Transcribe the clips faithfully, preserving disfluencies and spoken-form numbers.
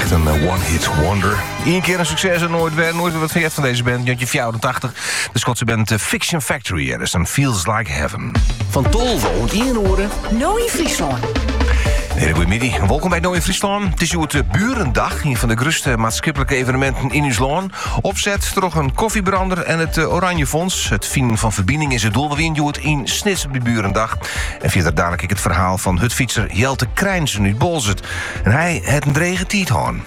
Echt een one-hit wonder. Eén keer een succes en nooit weer, nooit weer wat vergeet van deze band. Jantje vierentachtig. De Schotse band Fiction Factory. Er is een Feels Like Heaven. Van Tolvo en Ieroren. Nooit in Friesland. Hele goedemiddag. Welkom bij Nooit in Friesland. Het is uw Burendag, een van de grootste maatschappelijke evenementen in uw land. Opzet, toch een koffiebrander en het uh, Oranje Fonds. Het vinden van verbinding is het doel. We doen het in Snits op de Burendag. En verder dadelijk ik het verhaal van hutfietser Jelte Krijnsen uit Bolzert. En hij het een drege tiet hoorn.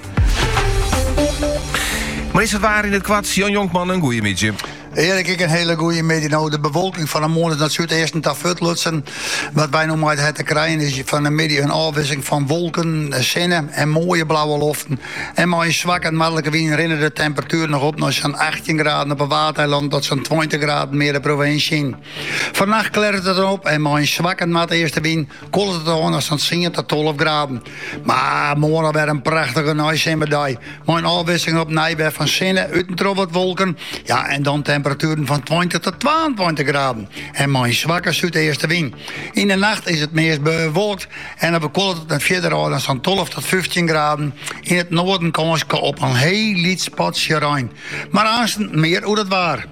Maar is het waar in het kwad? Jan Jonkman, een goeie mietje. Erik, ik een hele goede middag. Nou, de bewolking van de morgen naar zuid-eerst naar Vutlutsen. Wat wij nog maar het te krijgen is van de middag een afwisseling van wolken, zinnen en mooie blauwe loften. En maar een zwakke en makkelijke wind rennen de temperatuur nog op naar zo'n achttien graden op het Waterland tot zo'n twintig graden meer de provincie. Vannacht klert het erop en maar een zwakke en matte eerste wind koelt het aan naar zo'n tien tot twaalf graden. Maar morgen weer een prachtige naaisimmerdag. Maar een afwisseling op Nijberg van zinnen, uitentrop wat wolken. Ja, en dan temperatuur. Temperaturen van twintig tot tweeëntwintig graden. En maar een zwakke zuid-eerste wind. In de nacht is het meest bewolkt. En dan bekoelt het met verder aan zo'n twaalf tot vijftien graden. In het noorden kan je op een heel licht spatje rein. Maar aanstaan meer hoe dat waar.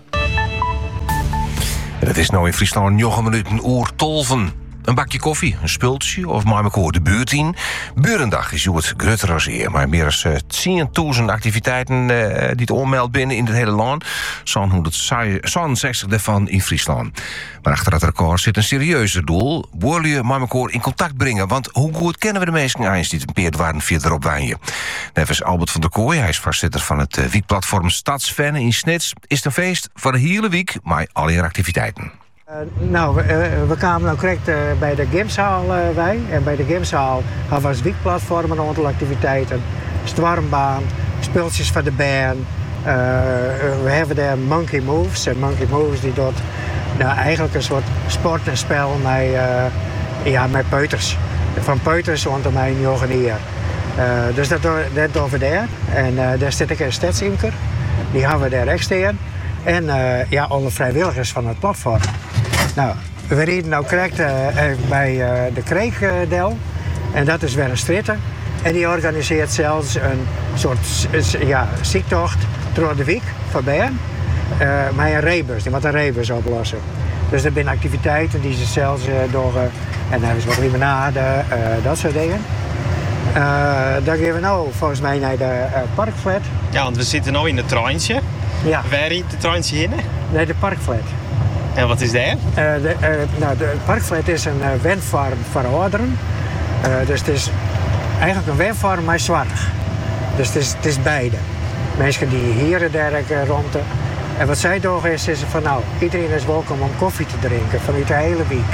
Het is nou in Friesland negen minuten oer tolven. Een bakje koffie, een spultje of maar ik hoor de buurt in. Burendag is het grutterozeer, maar meer dan tienduizend activiteiten uh, die het onmeld binnen in het hele land. Zo'n honderdzestig daarvan in Friesland. Maar achter dat record zit een serieuzer doel. Wil je maar elkaar in contact brengen? Want hoe goed kennen we de meesten eens die een peerd waren verder op wijnje? Nevens Albert van der Kooi, hij is voorzitter van het uh, weekplatform Stadsfan in Snits. Is het een feest voor de hele week met alle activiteiten. Uh, nou, we, uh, we kwamen nou correct uh, bij de Gimszaal uh, wij. En bij de Gimszaal hadden we als weekplatform een aantal activiteiten. Stormbaan, speeltjes van de band. Uh, we hebben daar Monkey Moves. En Monkey Moves die doet nou, eigenlijk een soort sport en spel met, uh, ja, met peuters. Van peuters onder mijn jongenier. Uh, dus dat, dat doen we daar. En uh, daar zit ik een stedsimker. Die hebben we daar extern. En uh, ja, alle vrijwilligers van het platform. Nou, we reden nou correct uh, bij uh, de Kreekdel. En dat is weer een stritter. En die organiseert zelfs een soort ja, ziektocht door de week van Bern. Uh, met een rebus, die moet een rebus oplossen. Dus er zijn activiteiten die ze zelfs uh, door... Uh, en daar is wat limonade, uh, dat soort dingen. Uh, dan gaan we nou volgens mij naar de uh, parkflat. Ja, want we zitten nu in het treintje. Ja. Waar riet het treintje in? Nee, de parkflat. En wat is dat? Uh, de, uh, nou, de parkflat is een uh, windfarm voor ouderen. Uh, dus het is eigenlijk een windfarm, maar zwaar. Dus het is, het is beide. Mensen die hier daar uh, rond. En wat zij doen is, is van nou, iedereen is welkom om koffie te drinken vanuit de hele week.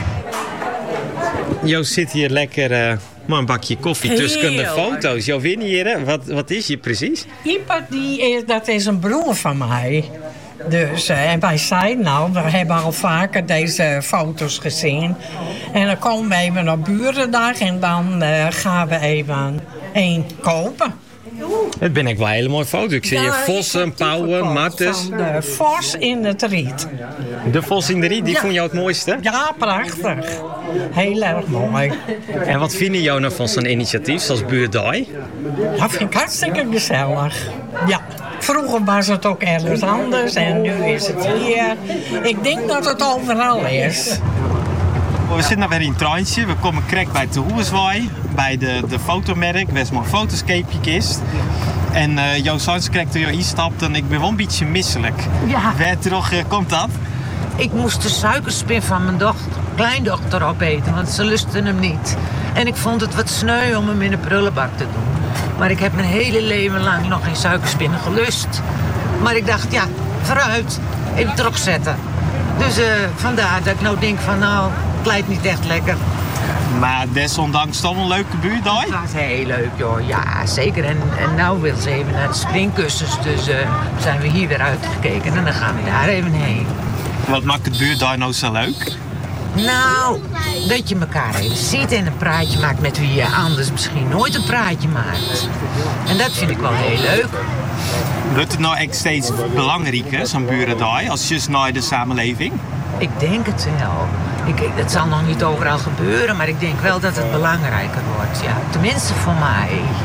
Jo zit hier lekker uh, maar een bakje koffie tussen de foto's. Jo, win hier, wat, wat is je precies? Iemand die is, dat is een broer van mij. Dus, uh, en wij zeiden nou, we hebben al vaker deze foto's gezien. En dan komen we even op Burendag en dan uh, gaan we even één kopen. Het ben ik wel een hele mooie foto. Ik zie ja, je vossen, pauwen, mattes. De vos in het riet. De vos in de riet, die ja. Vond je het mooiste? Ja, prachtig. Heel erg mooi. En wat vinden jou nou van zo'n initiatief zoals Buurdag? Dat vind ik hartstikke gezellig. Ja. Vroeger was het ook ergens anders en nu is het hier. Ik denk dat het overal is. We zitten nou weer in het treintje. We komen correct bij de Hoerswaai, bij de, de fotomerk, waar mijn fotoscapeje kist. En uh, jouw zoons krijgt er jou instapt en ik ben wel een beetje misselijk. Ja. Waar terug uh, komt dat? Ik moest de suikerspin van mijn dochter, kleindochter opeten, want ze lustte hem niet. En ik vond het wat sneu om hem in de prullenbak te doen. Maar ik heb mijn hele leven lang nog geen suikerspinnen gelust. Maar ik dacht, ja, vooruit, even terugzetten. Dus uh, vandaar dat ik nou denk van, nou, het lijkt niet echt lekker. Maar desondanks toch een leuke buurtdag? Het was heel leuk, joh. Ja, zeker. En, en nou wil ze even naar de springkussens. Dus uh, zijn we hier weer uitgekeken en dan gaan we daar even heen. Wat maakt het buurtdag nou zo leuk? Nou, dat je elkaar even ziet en een praatje maakt met wie je anders misschien nooit een praatje maakt. En dat vind ik wel heel leuk. Wordt het nou echt steeds belangrijker, zo'n burendag, als je naar de samenleving? Ik denk het wel. Ik, het zal nog niet overal gebeuren, maar ik denk wel dat het belangrijker wordt. Ja, tenminste voor mij.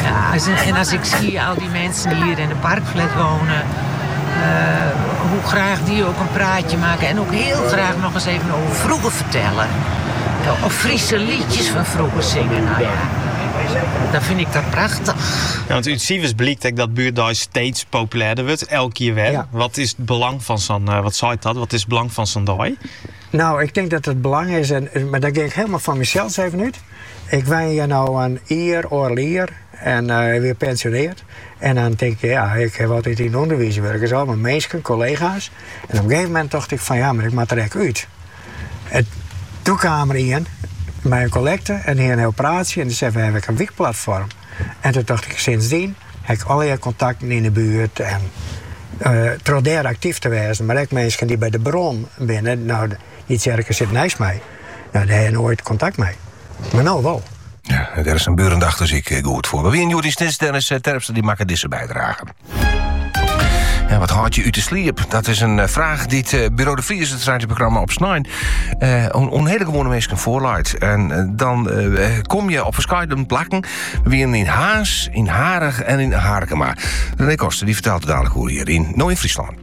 Ja, als- en als ik zie al die mensen hier in de parkflat wonen... Uh, hoe graag die ook een praatje maken. En ook heel graag nog eens even over vroeger vertellen. Of Friese liedjes van vroeger zingen. Nou ja, dan vind ik dat prachtig. Ja, want uit cijfers blijkt dat buurthuis steeds populairder wordt. Elk jaar weer. Ja. Wat is het belang van zo'n... Uh, wat zei dat? Wat is het belang van zo'n dag? Nou, ik denk dat het belang is, en, maar daar ging ik helemaal van mezelf even uit. Ik ben hier nou een jaar oorlier en uh, weer pensioneerd. En dan denk ik, ja, ik heb altijd in onderwijs werken, allemaal mensen, collega's. En op een gegeven moment dacht ik van, ja, maar ik moet er echt uit. En toen kwam er in, mijn collecte, en hier een heel praatje. En toen zei we, heb ik een weekplatform. En toen dacht ik, sindsdien heb ik allerlei contacten in de buurt. En uh, trouw daar actief te wezen. Maar ook mensen die bij de bron binnen, nou, die cirkel zit naast mij. Nou, daar heb je nooit contact mee. Maar nou wel. Ja, daar is een burendag dus ik uh, goed voor. Wie een Juri Snits, Dennis uh, Terpstra, die maken deze bijdragen. Ja, wat houdt je u te sliep? Dat is een uh, vraag die het uh, Bureau de Vries, het radioprogramma op Snijn, uh, on, on hele gewone mensen voorleidt. En uh, dan uh, kom je op verschillende plakken, wie in Haas, in Harig en in Harkema. René Koster, die vertelt het dadelijk hoe hier in Noord-Friesland.